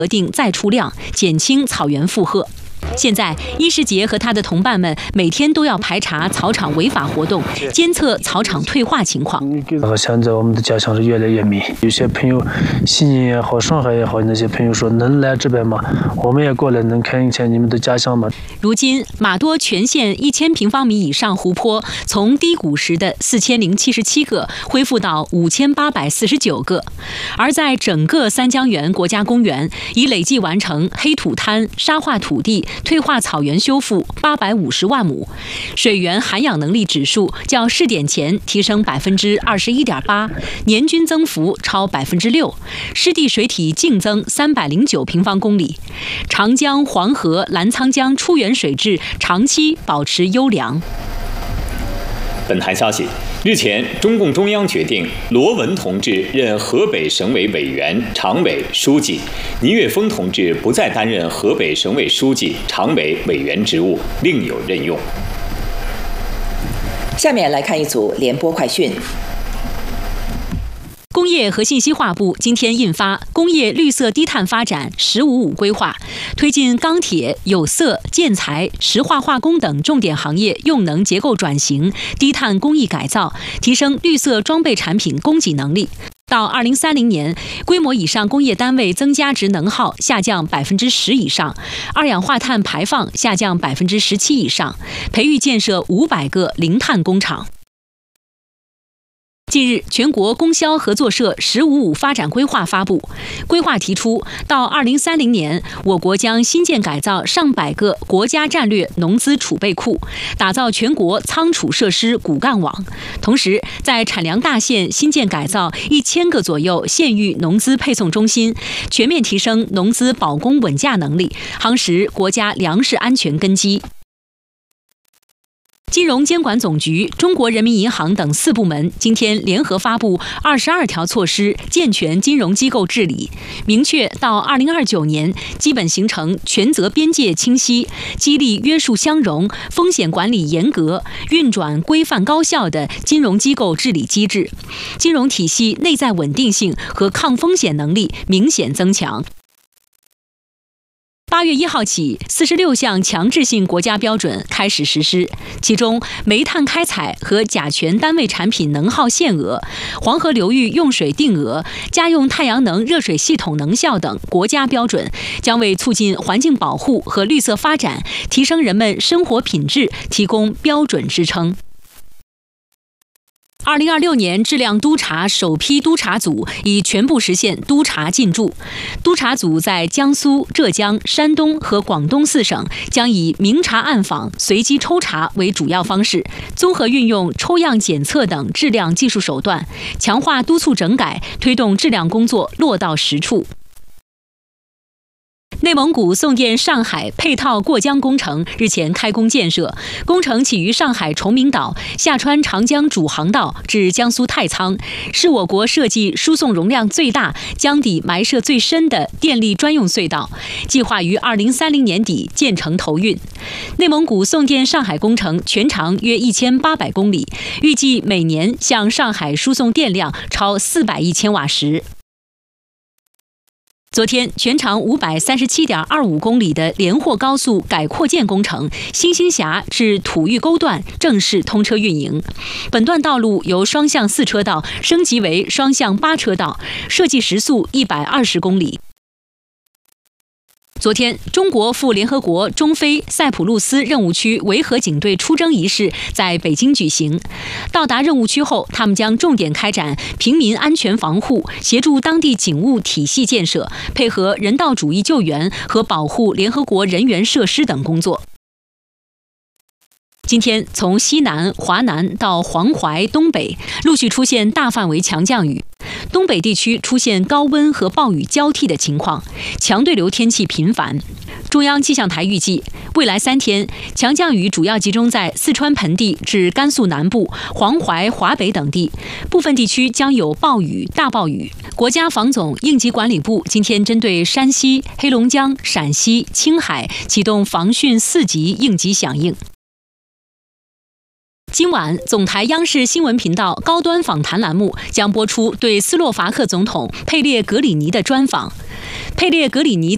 核定再出量，减轻草原负荷。现在，伊世杰和他的同伴们每天都要排查草场违法活动，监测草场退化情况。 现在我们的家乡是越来越密，有些朋友西宁也好，上海也好，那些朋友说能来这边吗？我们也过来，能看一看你们的家乡吗？ 如今，玛多全县1000平方米以上湖泊从低谷时的4077个恢复到5849个，而在整个三江源国家公园，已累计完成黑土滩、沙化土地、退化草原修复850万亩，水源涵养能力指数较试点前提升21.8%，年均增幅超6%，湿地水体净增309平方公里，长江、黄河、澜沧江出源水质长期保持优良。 本台消息，日前，中共中央决定罗文同志任河北省委委员、常委、书记，倪岳峰同志不再担任河北省委书记、常委、委员职务，另有任用。 下面来看一组联播快讯。 工业和信息化部今天印发《工业绿色低碳发展“15+5”规划》，推进钢铁、有色、建材、石化化工等重点行业用能结构转型、低碳工艺改造，提升绿色装备产品供给能力。到2030年，规模以上工业单位增加值能耗下降10%以上，二氧化碳排放下降17%以上，培育建设500个零碳工厂。近日，全国供销合作社“15+5”发展规划发布。规划提出，到2030年，我国将新建改造上百个国家战略农资储备库，打造全国仓储设施骨干网。同时，在产粮大县新建改造1000个左右县域农资配送中心，全面提升农资保供稳价能力，夯实国家粮食安全根基。金融监管总局、中国人民银行等4部门今天联合发布22条措施，健全金融机构治理，明确到2029年基本形成权责边界清晰、激励约束相容、风险管理严格、运转规范高效的金融机构治理机制，金融体系内在稳定性和抗风险能力明显增强。8月1号起，46项强制性国家标准开始实施，其中煤炭开采和甲醛单位产品能耗限额、黄河流域用水定额、家用太阳能热水系统能效等国家标准，将为促进环境保护和绿色发展、提升人们生活品质提供标准支撑。2026年质量督查首批督查组已全部实现督查进驻。督查组在江苏、浙江、山东和广东4省将以明察暗访、随机抽查为主要方式，综合运用抽样检测等质量技术手段，强化督促整改，推动质量工作落到实处。内蒙古送电上海配套过江工程日前开工建设，工程起于上海崇明岛，下穿长江主航道至江苏太仓，是我国设计输送容量最大、江底埋设最深的电力专用隧道，计划于2030年底建成投运。内蒙古送电上海工程全长约1800公里，预计每年向上海输送电量超400亿千瓦时。昨天，全长537.25公里的连霍高速改扩建工程新兴峡至土峪沟段正式通车运营。本段道路由双向4车道升级为双向8车道，设计时速120公里。昨天，中国赴联合国中非塞浦路斯任务区维和警队出征仪式在北京举行。到达任务区后，他们将重点开展平民安全防护，协助当地警务体系建设，配合人道主义救援和保护联合国人员设施等工作。今天，从西南、华南到黄淮、东北陆续出现大范围强降雨，东北地区出现高温和暴雨交替的情况，强对流天气频繁。中央气象台预计，未来3天强降雨主要集中在四川盆地至甘肃南部、黄淮、华北等地，部分地区将有暴雨、大暴雨。国家防总应急管理部今天针对山西、黑龙江、陕西、青海启动防汛4级应急响应。今晚，总台央视新闻频道高端访谈栏目将播出对斯洛伐克总统佩列格里尼的专访。佩列格里尼